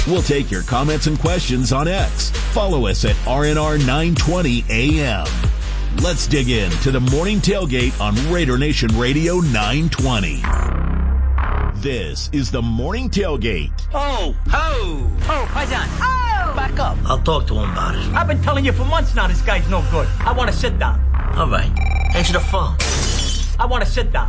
We'll take your comments and questions on X. Follow us at RNR 920 AM. Let's dig in to the Morning Tailgate on Raider Nation Radio 920. This is the Morning Tailgate. Oh, Paisan. Oh! Back up. I'll talk to him about it. I've been telling you for months now this guy's no good. I want to sit down. All right. Answer the phone. I want to sit down.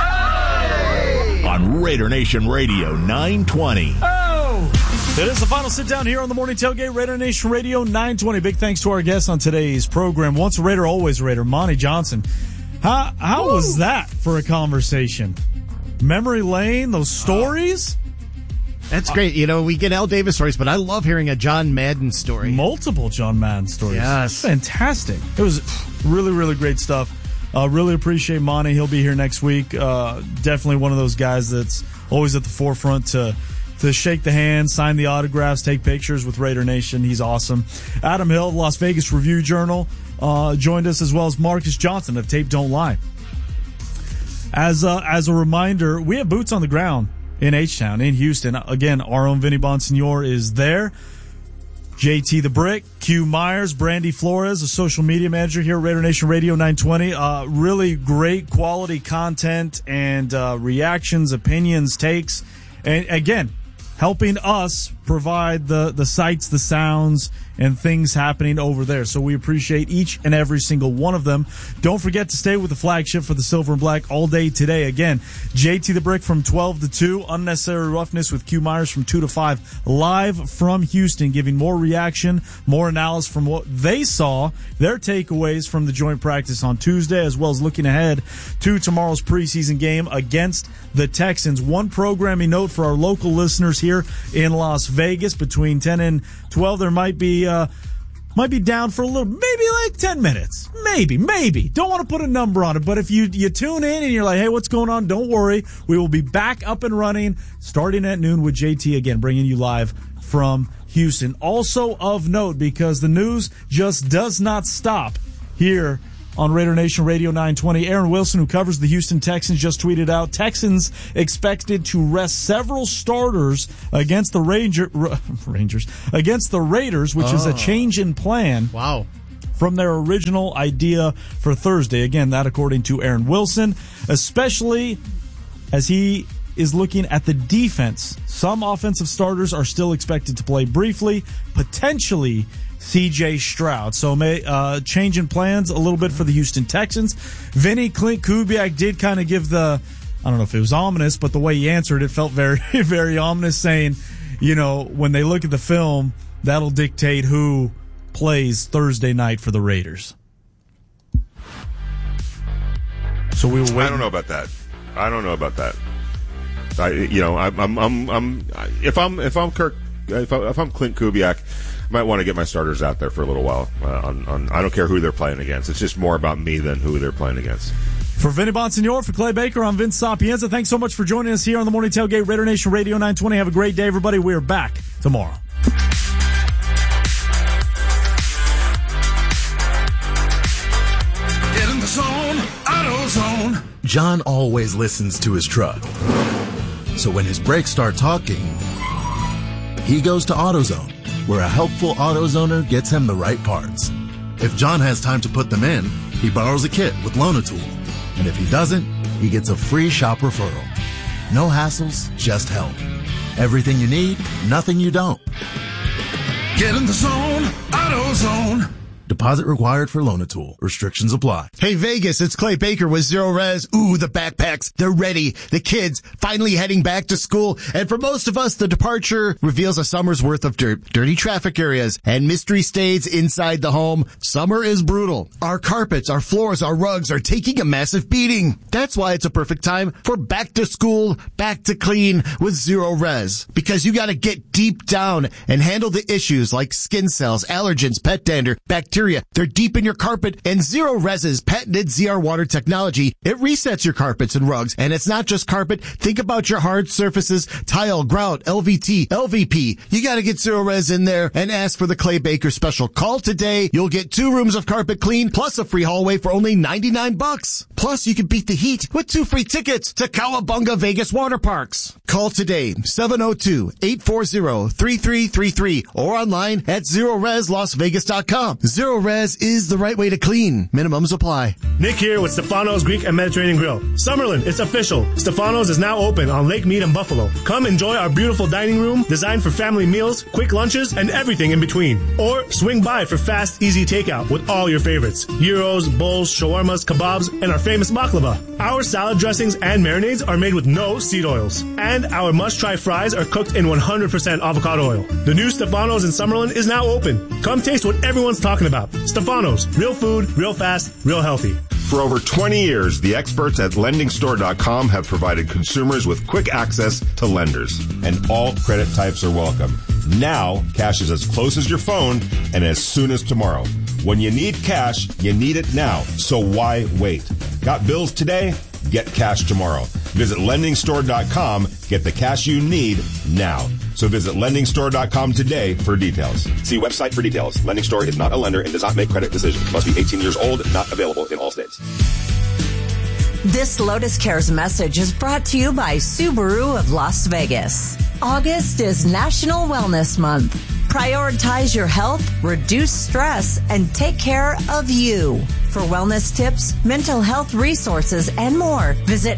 Hey! On Raider Nation Radio 920. It is the final sit down here on the Morning Tailgate, Raider Nation Radio 920. Big thanks to our guests on today's program. Once a Raider, always a Raider, Monty Johnson. How was that for a conversation? Memory lane, those stories? That's great. You know, we get Al Davis stories, but I love hearing a John Madden story. Multiple John Madden stories. Yes. Fantastic. It was really, really great stuff. Really appreciate Monty. He'll be here next week. Definitely one of those guys that's always at the forefront to shake the hand, sign the autographs, take pictures with Raider Nation. He's awesome. Adam Hill, Las Vegas Review-Journal, joined us, as well as Marcus Johnson of Tape Don't Lie. As a reminder, we have boots on the ground in H-Town, in Houston. Again, our own Vinny Bonsignor is there. JT the Brick, Q Myers, Brandy Flores, a social media manager here at Raider Nation Radio 920. Really great quality content and reactions, opinions, takes. And again, helping us provide the sights, the sounds, and things happening over there. So we appreciate each and every single one of them. Don't forget to stay with the flagship for the Silver and Black all day today. Again, JT the Brick from 12 to 2, Unnecessary Roughness with Q Myers from 2 to 5, live from Houston, giving more reaction, more analysis from what they saw, their takeaways from the joint practice on Tuesday, as well as looking ahead to tomorrow's preseason game against the Texans. One programming note for our local listeners here in Las Vegas: between 10 and 12, there might be down for a little, maybe like 10 minutes. Maybe. Don't want to put a number on it, but if you tune in and you're like, hey, what's going on? Don't worry. We will be back up and running starting at noon with JT again, bringing you live from Houston. Also of note, because the news just does not stop here on Raider Nation Radio 920. Aaron Wilson, who covers the Houston Texans, just tweeted out, Texans expected to rest several starters against the Raiders, which is a change in plan. Wow. From their original idea for Thursday. Again, that according to Aaron Wilson, especially as he is looking at the defense. Some offensive starters are still expected to play briefly, potentially C.J. Stroud. So change in plans a little bit for the Houston Texans. Clint Kubiak did kind of give I don't know if it was ominous, but the way he answered it felt very, very ominous, saying, you know, when they look at the film, that'll dictate who plays Thursday night for the Raiders. So we will wait. I don't know about that. If I'm Clint Kubiak, I might want to get my starters out there for a little while. I don't care who they're playing against. It's just more about me than who they're playing against. For Vinny Bonsignor, for Clay Baker, I'm Vince Sapienza. Thanks so much for joining us here on the Morning Tailgate, Raider Nation Radio 920. Have a great day, everybody. We are back tomorrow. Get in the zone, AutoZone. John always listens to his truck. So when his brakes start talking, he goes to AutoZone, where a helpful AutoZoner gets him the right parts. If John has time to put them in, he borrows a kit with Loan-A-Tool. And if he doesn't, he gets a free shop referral. No hassles, just help. Everything you need, nothing you don't. Get in the zone, AutoZone. Deposit required for Loan-A-Tool. Restrictions apply. Hey, Vegas, it's Clay Baker with Zero Res. Ooh, the backpacks, they're ready. The kids finally heading back to school. And for most of us, the departure reveals a summer's worth of dirty traffic areas, and mystery stays inside the home. Summer is brutal. Our carpets, our floors, our rugs are taking a massive beating. That's why it's a perfect time for back to school, back to clean with Zero Res. Because you gotta get deep down and handle the issues like skin cells, allergens, pet dander, bacteria, bacteria. They're deep in your carpet, and Zero Res's patented ZR water technology, it resets your carpets and rugs. And it's not just carpet. Think about your hard surfaces, tile, grout, LVT, LVP. You gotta get Zero Res in there and ask for the Clay Baker special. Call today. You'll get 2 rooms of carpet clean plus a free hallway for only $99. Plus, you can beat the heat with 2 free tickets to Cowabunga Vegas Water Parks. Call today, 702-840-3333 or online at ZeroResLasVegas.com. Zero Res is the right way to clean. Minimums apply. Nick here with Stefano's Greek and Mediterranean Grill. Summerlin, it's official. Stefano's is now open on Lake Mead in Buffalo. Come enjoy our beautiful dining room designed for family meals, quick lunches, and everything in between. Or swing by for fast, easy takeout with all your favorites. Gyros, bowls, shawarmas, kebabs, and our famous baklava. Our salad dressings and marinades are made with no seed oils. And our must-try fries are cooked in 100% avocado oil. The new Stefano's in Summerlin is now open. Come taste what everyone's talking about. Stefano's. Real food, real fast, real healthy. For over 20 years, the experts at LendingStore.com have provided consumers with quick access to lenders. And all credit types are welcome. Now, cash is as close as your phone and as soon as tomorrow. When you need cash, you need it now. So why wait? Got bills today? Get cash tomorrow. Visit LendingStore.com. Get the cash you need now. So visit LendingStore.com today for details. See website for details. Lending Store is not a lender and does not make credit decisions. Must be 18 years old. Not available in all states. This Lotus Cares message is brought to you by Subaru of Las Vegas. August is National Wellness Month. Prioritize your health, reduce stress, and take care of you. For wellness tips, mental health resources, and more, visit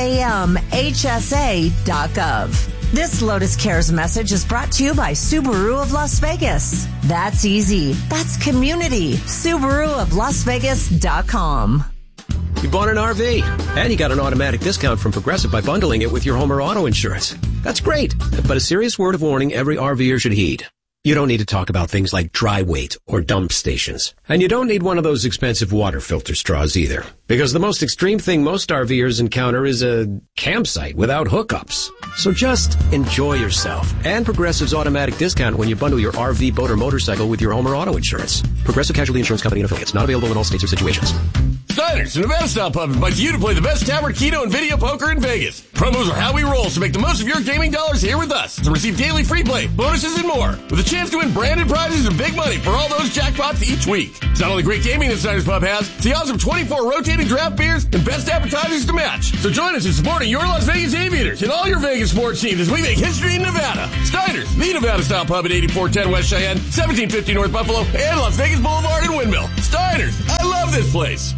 samhsa.gov. This Lotus Cares message is brought to you by Subaru of Las Vegas. That's easy. That's community. SubaruofLasVegas.com. You bought an RV, and you got an automatic discount from Progressive by bundling it with your home or auto insurance. That's great, but a serious word of warning every RVer should heed. You don't need to talk about things like dry weight or dump stations. And you don't need one of those expensive water filter straws either. Because the most extreme thing most RVers encounter is a campsite without hookups. So just enjoy yourself and Progressive's automatic discount when you bundle your RV, boat, or motorcycle with your home or auto insurance. Progressive Casualty Insurance Company and affiliates. Not available in all states or situations. Steiner's, the Nevada Style Pub, invites you to play the best tavern, keno, and video poker in Vegas. Promos are how we roll, so make the most of your gaming dollars here with us to receive daily free play, bonuses, and more, with a chance to win branded prizes and big money for all those jackpots each week. It's not only great gaming that Steiner's Pub has, it's the awesome 24 rotating draft beers and best appetizers to match. So join us in supporting your Las Vegas Aviators and all your Vegas sports teams as we make history in Nevada. Steiner's, the Nevada Style Pub at 8410 West Cheyenne, 1750 North Buffalo, and Las Vegas Boulevard in Windmill. Steiner's, I love this place.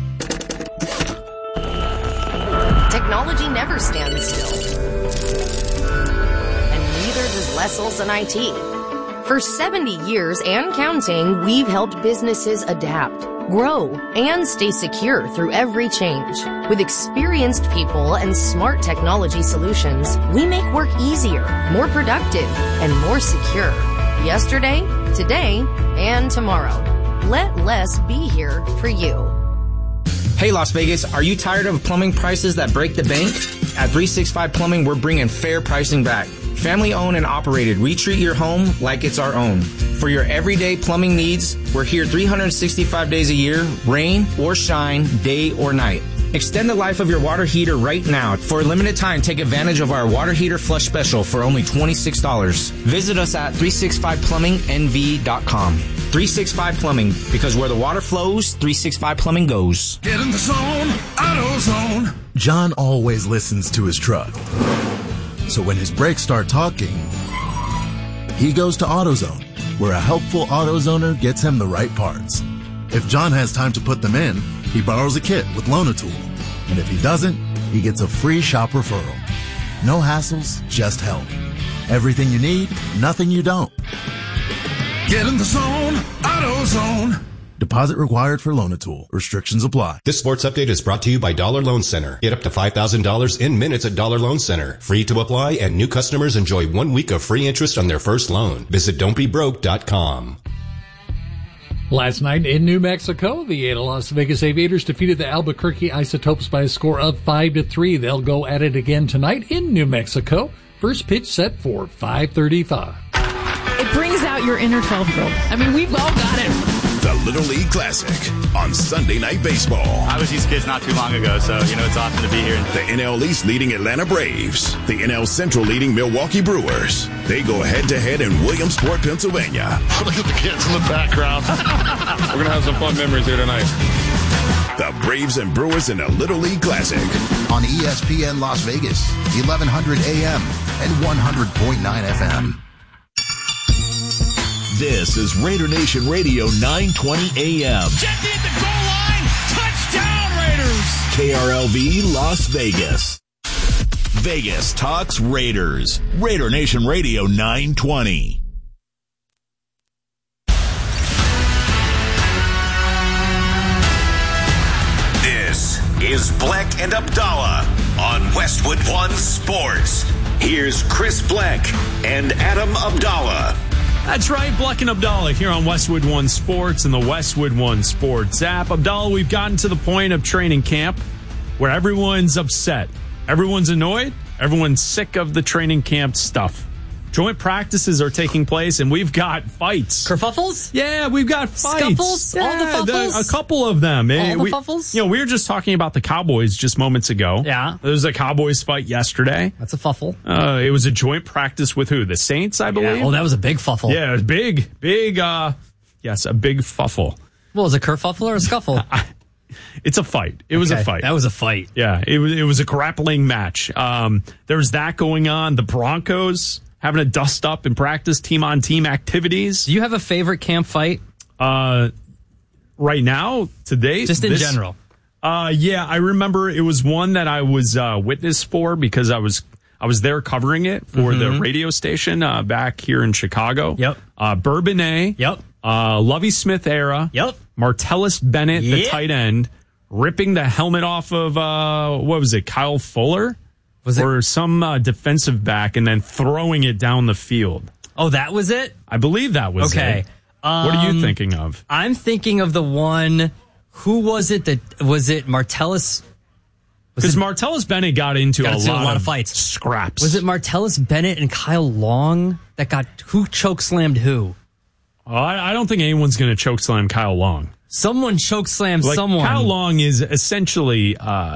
Technology never stands still. And neither does Les Olson IT. For 70 years and counting, we've helped businesses adapt, grow, and stay secure through every change. With experienced people and smart technology solutions, we make work easier, more productive, and more secure. Yesterday, today, and tomorrow. Let Les be here for you. Hey Las Vegas, are you tired of plumbing prices that break the bank? At 365 Plumbing, we're bringing fair pricing back. Family owned and operated, we treat your home like it's our own. For your everyday plumbing needs, we're here 365 days a year, rain or shine, day or night. Extend the life of your water heater right now. For a limited time, take advantage of our water heater flush special for only $26. Visit us at 365plummingnv.com. 365 Plumbing, because where the water flows, 365 Plumbing goes. Get in the zone, AutoZone. John always listens to his truck. So when his brakes start talking, he goes to AutoZone, where a helpful AutoZoner gets him the right parts. If John has time to put them in, he borrows a kit with Loan-A-Tool. And if he doesn't, he gets a free shop referral. No hassles, just help. Everything you need, nothing you don't. Get in the zone, AutoZone. Deposit required for Loan-A-Tool. Restrictions apply. This sports update is brought to you by Dollar Loan Center. Get up to $5,000 in minutes at Dollar Loan Center. Free to apply, and new customers enjoy 1 week of free interest on their first loan. Visit don'tbebroke.com. Last night in New Mexico, the Las Vegas Aviators defeated the Albuquerque Isotopes by a score of 5-3. They'll go at it again tonight in New Mexico. First pitch set for 5:35. It brings out your inner 12-year-old. I mean, we've all got it. The Little League Classic on Sunday Night Baseball. I was these kids not too long ago, so, it's awesome to be here. The NL East leading Atlanta Braves. The NL Central leading Milwaukee Brewers. They go head-to-head in Williamsport, Pennsylvania. Look at the kids in the background. We're going to have some fun memories here tonight. The Braves and Brewers in a Little League Classic. On ESPN Las Vegas, 1100 AM and 100.9 FM. This is Raider Nation Radio 920 AM. Jackie at the goal line. Touchdown, Raiders. KRLV Las Vegas. Vegas talks Raiders. Raider Nation Radio 920. This is Bleck and Abdallah on Westwood One Sports. Here's Chris Bleck and Adam Abdallah. That's right, Bleck and Abdallah here on Westwood One Sports and the Westwood One Sports app. Abdallah, we've gotten to the point of training camp where everyone's upset. Everyone's annoyed. Everyone's sick of the training camp stuff. Joint practices are taking place, and we've got fights. Kerfuffles? Yeah, we've got fights. Scuffles? Yeah, All the fuffles? A couple of them. All the fuffles? We were just talking about the Cowboys just moments ago. Yeah. There was a Cowboys fight yesterday. That's a fuffle. It was a joint practice with who? The Saints, I believe? Yeah. Oh, that was a big fuffle. Yeah, it was big, yes, a big fuffle. Well, was it a kerfuffle or a scuffle? It's a fight. It was a fight. That was a fight. Yeah, it was a grappling match. There's that going on. The Broncos having a dust up in practice, team-on-team activities. Do you have a favorite camp fight? Right now, today? Just in general. Yeah, I remember it was one that I was witness for because I was there covering it for the radio station back here in Chicago. Yep. Bourbonnais. Yep. Lovie Smith era. Yep. Martellus Bennett, the tight end, ripping the helmet off of, what was it, Kyle Fuller? Or some defensive back and then throwing it down the field. Oh, that was it? I believe that was it. What are you thinking of? I'm thinking of the one, who was it was it Martellus? Because Martellus Bennett got into a lot of fights. Scraps. Was it Martellus Bennett and Kyle Long who chokeslammed who? I don't think anyone's going to chokeslam Kyle Long. Someone chokeslammed someone. Kyle Long is essentially,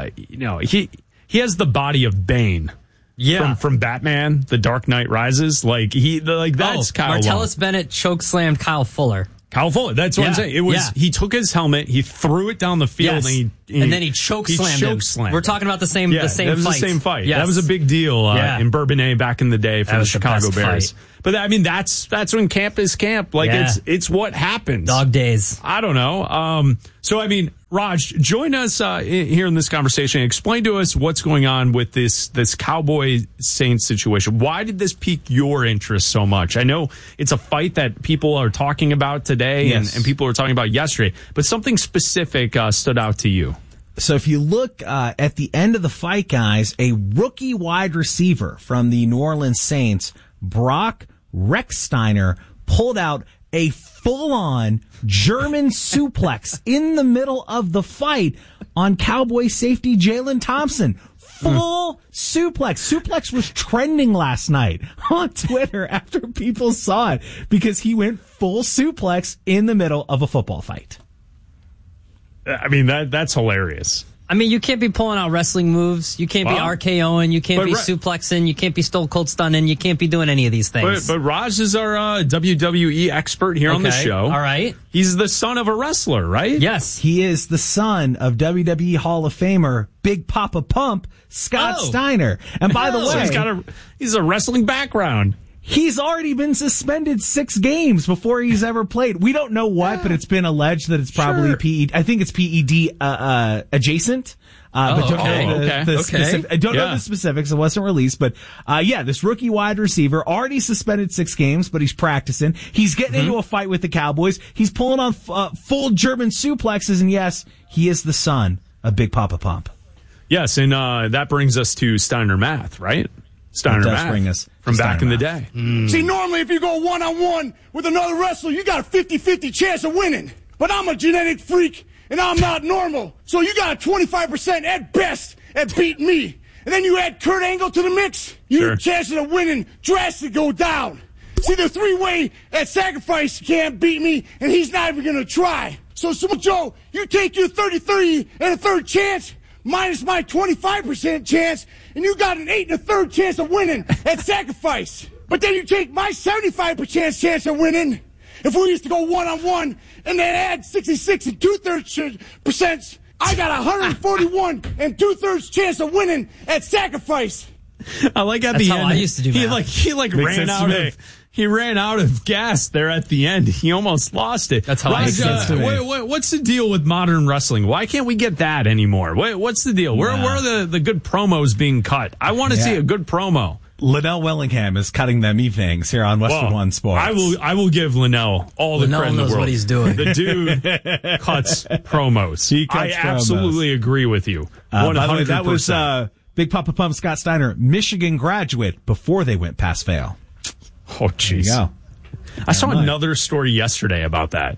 he has the body of Bane. Yeah. From Batman, The Dark Knight Rises. That's Kyle Long. Martellus Bennett chokeslammed Kyle Fuller. Kyle Fuller, that's what I'm saying. He took his helmet, he threw it down the field, and then he chokeslammed him. We're talking about the same that fight. Was the same fight. Yes. That was a big deal in Bourbonnais back in the day for the Chicago Bears. Fight. But I mean, that's when camp is camp. It's what happens. Dog days. I don't know. So I mean, Raj, join us here in this conversation. Explain to us what's going on with this Cowboy Saints situation. Why did this pique your interest so much? I know it's a fight that people are talking about today and people are talking about yesterday, but something specific stood out to you. So if you look at the end of the fight, guys, a rookie wide receiver from the New Orleans Saints, Brock Rechsteiner, pulled out a full-on German suplex in the middle of the fight on Cowboy safety Jalen Thompson. Full suplex. Suplex was trending last night on Twitter after people saw it because he went full suplex in the middle of a football fight. I mean, that's hilarious. I mean, you can't be pulling out wrestling moves. You can't be RKOing. You can't be suplexing. You can't be Stone Cold Stunning. You can't be doing any of these things. But Raj is our WWE expert here on the show. All right. He's the son of a wrestler, right? Yes. He is the son of WWE Hall of Famer Big Papa Pump Scott Steiner. And by the way, so he's a wrestling background. He's already been suspended 6 games before he's ever played. We don't know what, but it's been alleged that it's probably PED. I think it's PED adjacent. But don't know I don't know the specifics. It wasn't released, but this rookie wide receiver already suspended 6 games, but he's practicing. He's getting into a fight with the Cowboys. He's pulling on full German suplexes, and yes, he is the son of Big Papa Pump. Yes, and that brings us to Steiner Math, right? Steiner Math bring us from back in the day. See, normally if you go one-on-one with another wrestler, you got a 50-50 chance of winning. But I'm a genetic freak, and I'm not normal. So you got a 25% at best at beating me. And then you add Kurt Angle to the mix, your chances of winning drastically go down. It's either three-way at Sacrifice, you can't beat me, and he's not even going to try. So, Joe, you take your 30-30 and a third chance, minus my 25% chance, and you got an 8 and a third chance of winning at Sacrifice. But then you take my 75% chance of winning, if we used to go one-on-one, and then add 66 and 2/3%, I got 141 and 2/3 chance of winning at Sacrifice. I like at That's the how end. I used to do math. He ran out of gas there at the end. He almost lost it. That's how I used to do. What's the deal with modern wrestling? Why can't we get that anymore? What's the deal? Where are the good promos being cut? I want to see a good promo. Linnell Willingham is cutting them evenings here on Westwood One Sports. I will give Linnell all the credit in the world. Knows what he's doing. The dude cuts promos. He cuts I absolutely agree with you. 100%. By the way, that was Big Papa Pump Scott Steiner, Michigan graduate, before they went past fail. Oh, jeez. I saw another story yesterday about that.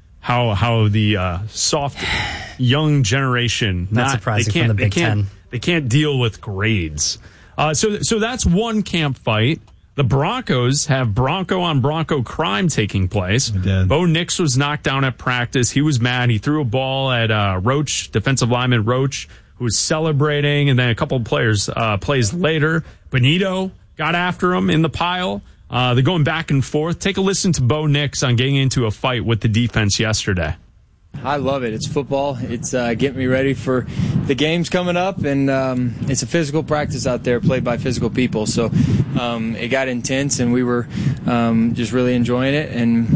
How the soft young generation not surprising from the Big Ten. They can't deal with grades. So that's one camp fight. The Broncos have Bronco on Bronco crime taking place. Bo Nix was knocked down at practice. He was mad. He threw a ball at Roach, defensive lineman Roach, who was celebrating. And then a couple of plays later, Benito got after him in the pile. They're going back and forth. Take a listen to Bo Nix on getting into a fight with the defense yesterday. I love it. It's football. It's getting me ready for the games coming up, and it's a physical practice out there played by physical people. So it got intense, and we were just really enjoying it.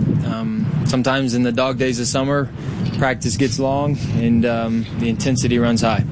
And sometimes in the dog days of summer, practice gets long, and the intensity runs high.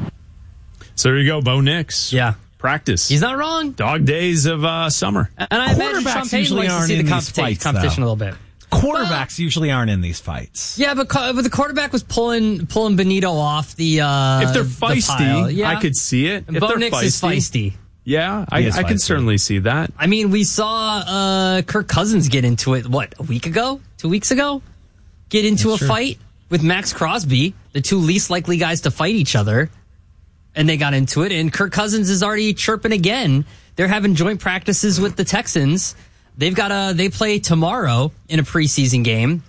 So there you go, Bo Nix. Yeah. Practice. He's not wrong. Dog days of summer. And I imagine Sean Payton likes to see the competition a little bit. Quarterbacks usually aren't in these fights. Yeah, but the quarterback was pulling Benito off the if they're feisty, yeah. I could see it. If Bo Nix is feisty. Yeah, I can certainly see that. I mean, we saw Kirk Cousins get into it, a week ago? 2 weeks ago? Get into a fight with Max Crosby, the two least likely guys to fight each other. And they got into it, and Kirk Cousins is already chirping again. They're having joint practices with the Texans. They play tomorrow in a preseason game,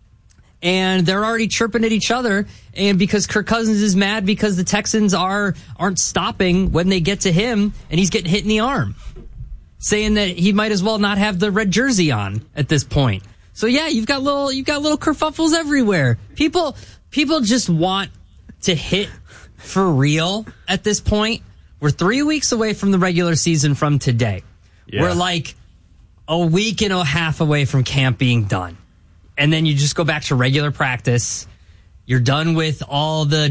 and they're already chirping at each other. And because Kirk Cousins is mad because the Texans aren't stopping when they get to him, and he's getting hit in the arm, saying that he might as well not have the red jersey on at this point. So yeah, you've got little kerfuffles everywhere. People just want to hit for real at this point. We're 3 weeks away from the regular season from today. Yeah. We're like a week and a half away from camp being done. And then you just go back to regular practice. You're done with all the